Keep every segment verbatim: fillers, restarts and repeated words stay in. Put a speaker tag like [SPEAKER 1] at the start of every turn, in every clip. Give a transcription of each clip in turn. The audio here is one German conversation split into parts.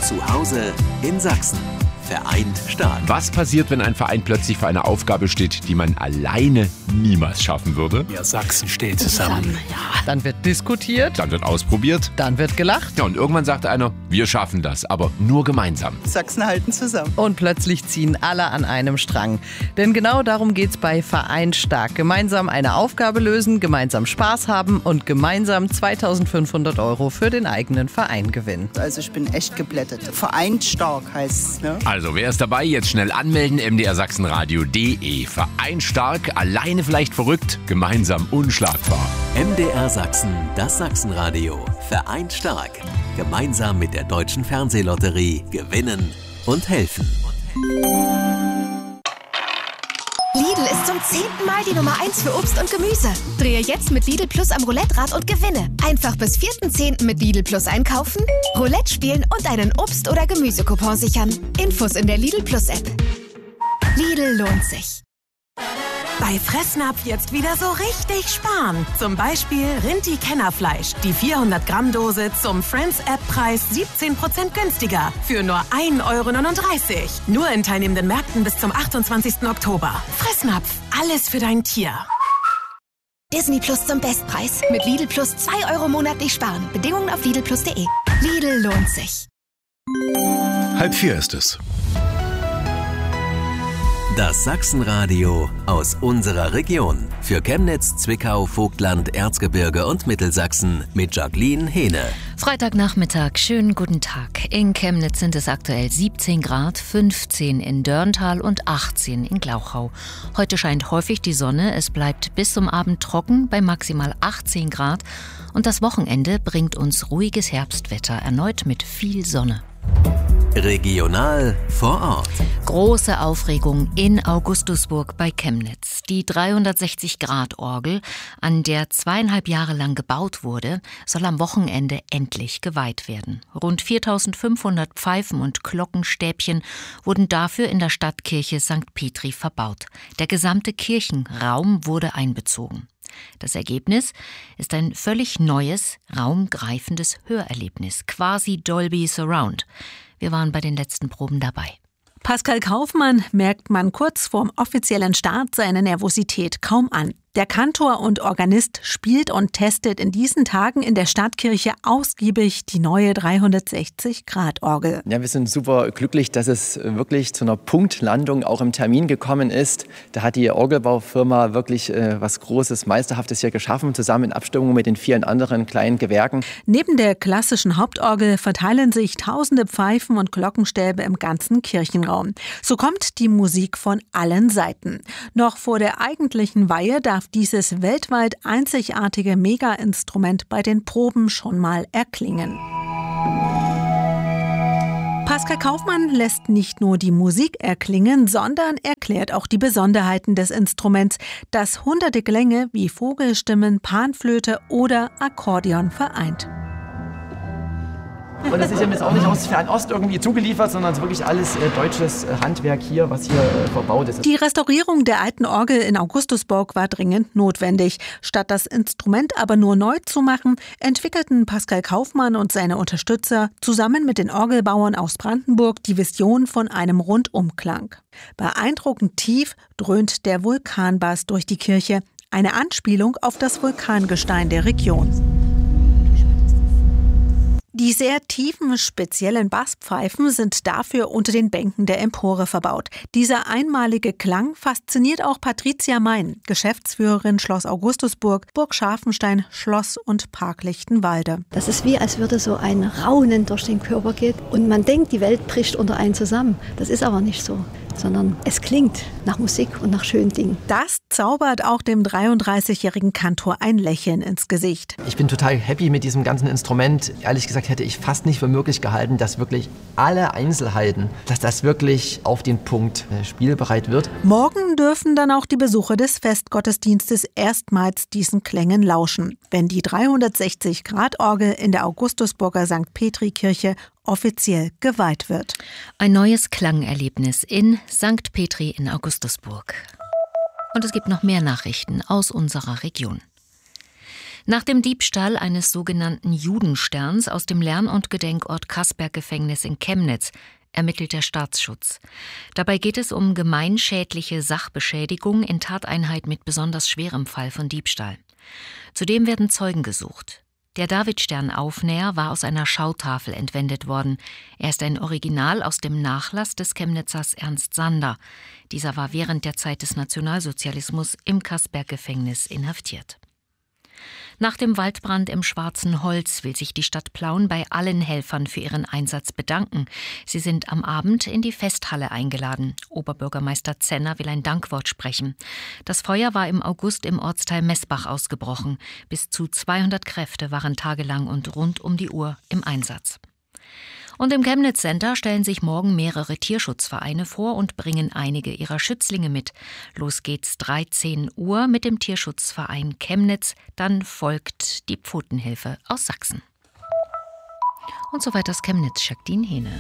[SPEAKER 1] Zu Hause in Sachsen. Vereint stark.
[SPEAKER 2] Was passiert, wenn ein Verein plötzlich vor einer Aufgabe steht, die man alleine niemals schaffen würde?
[SPEAKER 3] Ja, Sachsen steht zusammen.
[SPEAKER 4] Ja, dann wird diskutiert.
[SPEAKER 2] Dann wird ausprobiert.
[SPEAKER 4] Dann wird gelacht.
[SPEAKER 2] Ja, und irgendwann sagt einer, wir schaffen das, aber nur gemeinsam.
[SPEAKER 5] Sachsen halten zusammen.
[SPEAKER 4] Und plötzlich ziehen alle an einem Strang. Denn genau darum geht's bei Vereint stark. Gemeinsam eine Aufgabe lösen, gemeinsam Spaß haben und gemeinsam zweitausendfünfhundert Euro für den eigenen Verein gewinnen.
[SPEAKER 5] Also ich bin echt geblättert. Vereint stark heißt es, ne?
[SPEAKER 2] Also, wer ist dabei? Jetzt schnell anmelden, m d r sachsenradio punkt d e. Vereint stark, alleine vielleicht verrückt, gemeinsam unschlagbar.
[SPEAKER 1] M D R Sachsen, das Sachsenradio. Vereint stark. Gemeinsam mit der Deutschen Fernsehlotterie gewinnen und helfen.
[SPEAKER 6] Lidl ist zum zehnten Mal die Nummer eins für Obst und Gemüse. Drehe jetzt mit Lidl Plus am Roulette-Rad und gewinne. Einfach bis vierten zehnten mit Lidl Plus einkaufen, Roulette spielen und einen Obst- oder Gemüsecoupon sichern. Infos in der Lidl Plus App. Lidl lohnt sich.
[SPEAKER 7] Bei Fressnapf jetzt wieder so richtig sparen. Zum Beispiel Rinti-Kennerfleisch. Die vierhundert Gramm Dose zum Friends-App-Preis siebzehn Prozent günstiger. Für nur ein Euro neununddreißig. Nur in teilnehmenden Märkten bis zum achtundzwanzigsten Oktober. Fressnapf. Alles für dein Tier.
[SPEAKER 6] Disney Plus zum Bestpreis. Mit Lidl Plus zwei Euro monatlich sparen. Bedingungen auf lidl plus punkt de. Lidl lohnt sich.
[SPEAKER 3] Halb vier ist es.
[SPEAKER 1] Das Sachsenradio aus unserer Region. Für Chemnitz, Zwickau, Vogtland, Erzgebirge und Mittelsachsen mit Jacqueline Hehne.
[SPEAKER 8] Freitagnachmittag, schönen guten Tag. In Chemnitz sind es aktuell siebzehn Grad, fünfzehn in Dörntal und achtzehn in Glauchau. Heute scheint häufig die Sonne, es bleibt bis zum Abend trocken bei maximal achtzehn Grad. Und das Wochenende bringt uns ruhiges Herbstwetter, erneut mit viel Sonne.
[SPEAKER 1] Regional vor Ort.
[SPEAKER 8] Große Aufregung in Augustusburg bei Chemnitz. Die dreihundertsechzig Grad Orgel, an der zweieinhalb Jahre lang gebaut wurde, soll am Wochenende endlich geweiht werden. Rund viertausendfünfhundert Pfeifen und Glockenstäbchen wurden dafür in der Stadtkirche Sankt Petri verbaut. Der gesamte Kirchenraum wurde einbezogen. Das Ergebnis ist ein völlig neues, raumgreifendes Hörerlebnis, quasi Dolby Surround. Wir waren bei den letzten Proben dabei.
[SPEAKER 9] Pascal Kaufmann merkt man kurz vorm offiziellen Start seine Nervosität kaum an. Der Kantor und Organist spielt und testet in diesen Tagen in der Stadtkirche ausgiebig die neue dreihundertsechzig Grad Orgel.
[SPEAKER 10] Ja, wir sind super glücklich, dass es wirklich zu einer Punktlandung auch im Termin gekommen ist. Da hat die Orgelbaufirma wirklich äh, was Großes, Meisterhaftes hier geschaffen, zusammen in Abstimmung mit den vielen anderen kleinen Gewerken.
[SPEAKER 9] Neben der klassischen Hauptorgel verteilen sich tausende Pfeifen und Glockenstäbe im ganzen Kirchenraum. So kommt die Musik von allen Seiten. Noch vor der eigentlichen Weihe darf dieses weltweit einzigartige Mega-Instrument bei den Proben schon mal erklingen. Pascal Kaufmann lässt nicht nur die Musik erklingen, sondern erklärt auch die Besonderheiten des Instruments, das hunderte Klänge wie Vogelstimmen, Panflöte oder Akkordeon vereint.
[SPEAKER 10] Und das ist ja jetzt auch nicht aus Fernost irgendwie zugeliefert, sondern es ist wirklich alles äh, deutsches äh, Handwerk hier, was hier äh, verbaut ist.
[SPEAKER 9] Die Restaurierung der alten Orgel in Augustusburg war dringend notwendig. Statt das Instrument aber nur neu zu machen, entwickelten Pascal Kaufmann und seine Unterstützer zusammen mit den Orgelbauern aus Brandenburg die Vision von einem Rundumklang. Beeindruckend tief dröhnt der Vulkanbass durch die Kirche, eine Anspielung auf das Vulkangestein der Region. Die sehr tiefen, speziellen Basspfeifen sind dafür unter den Bänken der Empore verbaut. Dieser einmalige Klang fasziniert auch Patricia Mein, Geschäftsführerin Schloss Augustusburg, Burg Scharfenstein, Schloss und Park Lichtenwalde.
[SPEAKER 11] Das ist wie, als würde so ein Raunen durch den Körper gehen und man denkt, die Welt bricht unter einen zusammen. Das ist aber nicht so, sondern es klingt nach Musik und nach schönen Dingen.
[SPEAKER 9] Das zaubert auch dem dreiunddreißigjährigen Kantor ein Lächeln ins Gesicht.
[SPEAKER 10] Ich bin total happy mit diesem ganzen Instrument. Ehrlich gesagt hätte ich fast nicht für möglich gehalten, dass wirklich alle Einzelheiten, dass das wirklich auf den Punkt spielbereit wird.
[SPEAKER 9] Morgen dürfen dann auch die Besucher des Festgottesdienstes erstmals diesen Klängen lauschen, wenn die dreihundertsechzig Grad Orgel in der Augustusburger Sankt Petri Kirche offiziell geweiht wird.
[SPEAKER 8] Ein neues Klangerlebnis in Sankt Petri in Augustusburg. Und es gibt noch mehr Nachrichten aus unserer Region. Nach dem Diebstahl eines sogenannten Judensterns aus dem Lern- und Gedenkort Kassberg-Gefängnis in Chemnitz ermittelt der Staatsschutz. Dabei geht es um gemeinschädliche Sachbeschädigung in Tateinheit mit besonders schwerem Fall von Diebstahl. Zudem werden Zeugen gesucht. Der Davidstern-Aufnäher war aus einer Schautafel entwendet worden. Er ist ein Original aus dem Nachlass des Chemnitzers Ernst Sander. Dieser war während der Zeit des Nationalsozialismus im Kassberg-Gefängnis inhaftiert. Nach dem Waldbrand im Schwarzen Holz will sich die Stadt Plauen bei allen Helfern für ihren Einsatz bedanken. Sie sind am Abend in die Festhalle eingeladen. Oberbürgermeister Zenner will ein Dankwort sprechen. Das Feuer war im August im Ortsteil Messbach ausgebrochen. Bis zu zweihundert Kräfte waren tagelang und rund um die Uhr im Einsatz. Und im Chemnitz Center stellen sich morgen mehrere Tierschutzvereine vor und bringen einige ihrer Schützlinge mit. Los geht's dreizehn Uhr mit dem Tierschutzverein Chemnitz, dann folgt die Pfotenhilfe aus Sachsen. Und soweit aus Chemnitz, Jacqueline Hehne.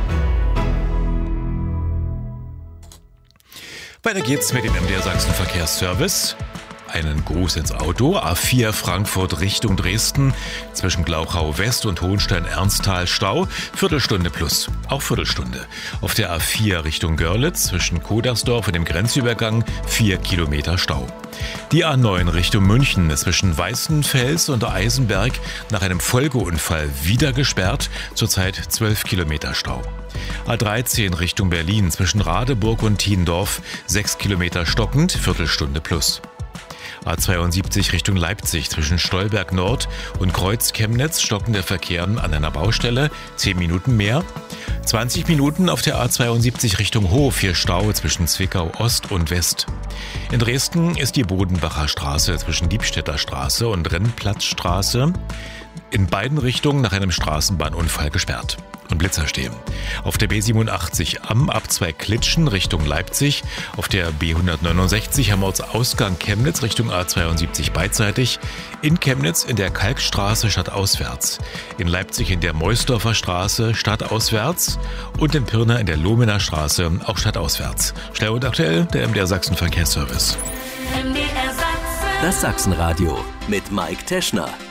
[SPEAKER 3] Weiter geht's mit dem M D R Sachsen Verkehrsservice. Einen Gruß ins Auto. A vier Frankfurt Richtung Dresden. Zwischen Glauchau West und Hohenstein-Ernsthal Stau. Viertelstunde plus. Auch Viertelstunde. Auf der A vier Richtung Görlitz zwischen Kodersdorf und dem Grenzübergang vier Kilometer Stau. Die A neun Richtung München zwischen Weißenfels und Eisenberg nach einem Folgeunfall wieder gesperrt. Zurzeit zwölf Kilometer Stau. A dreizehn Richtung Berlin zwischen Radeburg und Thiendorf sechs Kilometer stockend. Viertelstunde plus. A zweiundsiebzig Richtung Leipzig zwischen Stolberg Nord und Kreuz Chemnitz stockender Verkehr an einer Baustelle, zehn Minuten mehr. zwanzig Minuten auf der A zweiundsiebzig Richtung Hof, hier Stau zwischen Zwickau Ost und West. In Dresden ist die Bodenbacher Straße zwischen Diebstädter Straße und Rennplatzstraße in beiden Richtungen nach einem Straßenbahnunfall gesperrt. Und Blitzer stehen. Auf der B siebenundachtzig am Abzweig Klitschen Richtung Leipzig, auf der B hundertneunundsechzig am Ortsausgang Chemnitz Richtung A zweiundsiebzig beidseitig, in Chemnitz in der Kalkstraße stadtauswärts, in Leipzig in der Meusdorfer Straße stadtauswärts und in Pirna in der Lohmener Straße auch stadtauswärts. Schnell und aktuell der M D R Sachsen Verkehrsservice.
[SPEAKER 1] Das Sachsenradio mit Mike Teschner.